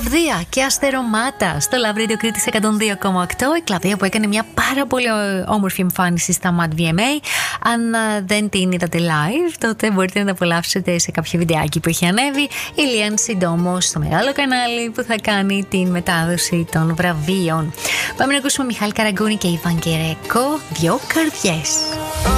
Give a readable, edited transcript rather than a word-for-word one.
Κλαβδία και Αστερομάτα στο Love Radio Κρήτης 102,8. Η Κλαβδία που έκανε μια πάρα πολύ όμορφη εμφάνιση στα Mad VMA. Αν δεν την είδατε live, τότε μπορείτε να τα απολαύσετε σε κάποιο βιντεάκι που έχει ανέβει η Λίαν συντόμως στο μεγάλο κανάλι που θα κάνει την μετάδοση των βραβείων. Πάμε να ακούσουμε Μιχάλη Καραγκούνη και Ιβάν Κερέκο, Δυο καρδιές.